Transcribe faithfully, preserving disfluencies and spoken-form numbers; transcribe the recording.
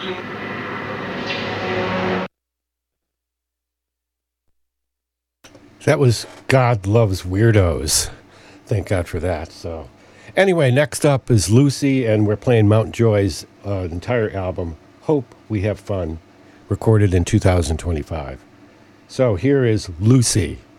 That was God Loves Weirdos. Thank God for that. So, anyway, next up is Lucy, and we're playing Mount Joy's uh, entire album, Hope We Have Fun, recorded in two thousand twenty-five. So, here is Lucy.